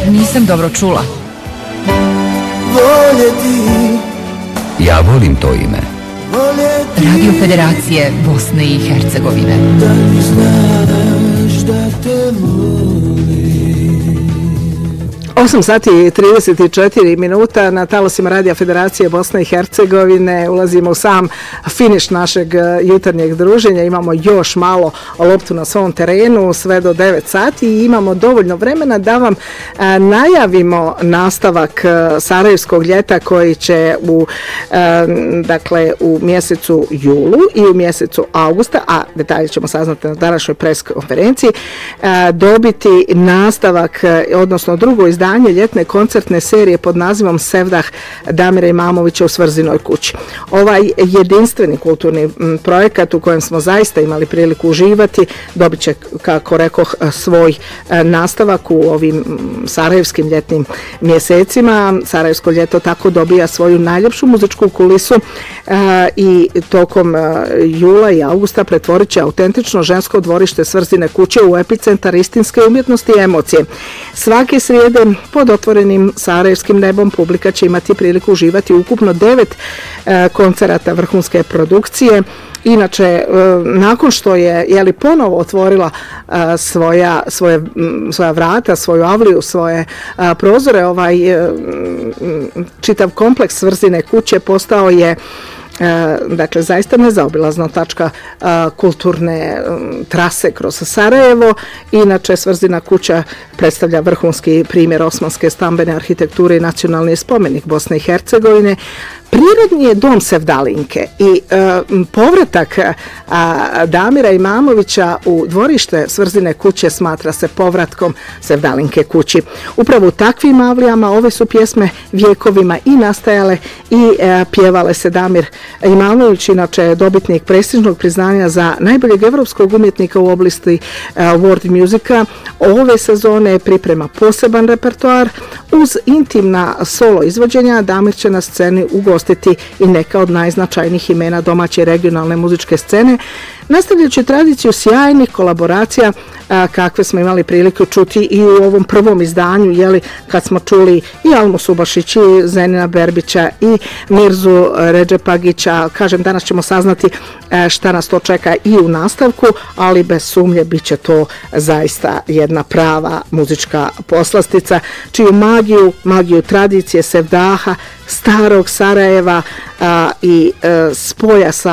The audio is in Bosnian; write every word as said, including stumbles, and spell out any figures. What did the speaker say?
Nisam dobro čula. Ja volim to ime. Radio Federacije Bosne i Hercegovine. Da li znaš da te volim? osam sati i trideset četiri minuta na talasima Radija Federacije Bosne i Hercegovine. Ulazimo u sam finiš našeg jutarnjeg druženja. Imamo još malo loptu na svom terenu sve do devet sati i imamo dovoljno vremena da vam a, najavimo nastavak a, Sarajevskog ljeta koji će u, a, dakle, u mjesecu julu i u mjesecu augusta, a detalje ćemo saznati na današnjoj pres konferenciji, a, dobiti nastavak, a, odnosno drugo izdanje ljetne koncertne serije pod nazivom Sevdah Damira Imamovića u Svrzinoj kući. Ovaj jedinstveni kulturni projekat u kojem smo zaista imali priliku uživati dobit će, kako rekoh, svoj nastavak u ovim sarajevskim ljetnim mjesecima. Sarajevsko ljeto tako dobija svoju najljepšu muzičku kulisu i tokom jula i augusta pretvorit će autentično žensko dvorište Svrdzine kuće u epicentar istinske umjetnosti i emocije. Svake srijede pod otvorenim sarajevskim nebom publika će imati priliku uživati ukupno devet e, koncerata vrhunske produkcije. Inače, e, nakon što je jeli, ponovo otvorila e, svoja, svoje, m, svoja vrata, svoju avliju, svoje a, prozore, ovaj e, čitav kompleks Svrdzine kuće postao je E, dakle, zaista nezaobilazna tačka a, kulturne um, trase kroz Sarajevo. Inače, Svrdzina kuća predstavlja vrhunski primjer osmanske stambene arhitekture i nacionalni spomenik Bosne i Hercegovine. Prirodni je dom Sevdalinke i e, povratak a, Damira Imamovića u dvorište Svrdzine kuće smatra se povratkom Sevdalinke kući. Upravo u takvim avlijama ove su pjesme vjekovima i nastajale i e, pjevale se. Damir Imamović, inače dobitnik prestižnog priznanja za najboljeg evropskog umjetnika u oblasti e, world musika, ove sezone priprema poseban repertoar uz intimna solo izvođenja. Damir će na sceni ugostiti i neka od najznačajnijih imena domaće i regionalne muzičke scene, nastavljajući tradiciju sjajnih kolaboracija a, kakve smo imali priliku čuti i u ovom prvom izdanju, jeli, kad smo čuli i Almu Subašić, i Zenina Berbića, i Mirzu Redžepagića. Kažem, danas ćemo saznati a, šta nas to čeka i u nastavku, ali bez sumnje bit će to zaista jedna prava muzička poslastica, čiju magiju, magiju tradicije, sevdaha, starog Sarajeva a, i a, spoja sa